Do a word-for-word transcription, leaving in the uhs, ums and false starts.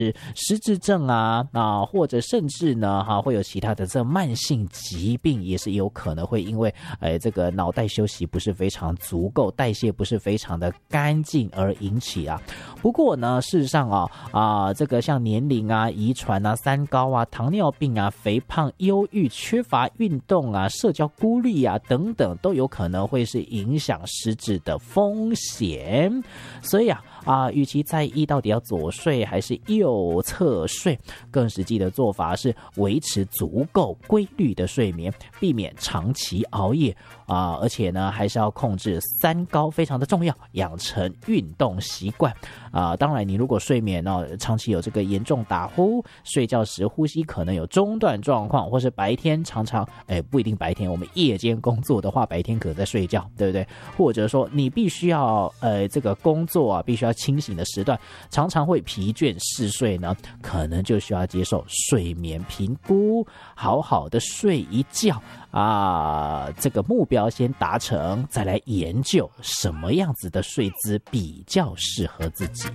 失智症啊啊，或者甚至呢哈、啊、会有其他的这慢性疾病，也是有可能会因为哎这个脑袋休息不是非常足够，代谢不是非常的干净而引起啊。不过呢，事实上啊啊这个像年龄啊、遗传啊、三高啊、糖尿病啊、肥胖、忧郁、缺乏运动啊、社交孤立啊等等，都有可能会是影响失智的风险。所以啊。啊，与其在意到底要左睡还是右侧睡，更实际的做法是维持足够规律的睡眠，避免长期熬夜啊，而且呢，还是要控制三高，非常的重要，养成运动习惯啊。当然，你如果睡眠呢、哦、长期有这个严重打呼，睡觉时呼吸可能有中断状况，或是白天常常哎不一定白天，我们夜间工作的话，白天可能在睡觉，对不对？或者说你必须要呃这个工作啊，必须要清醒的时段，常常会疲倦嗜睡呢，可能就需要接受睡眠评估，好好的睡一觉啊，这个目标先达成，再来研究什么样子的睡姿比较适合自己。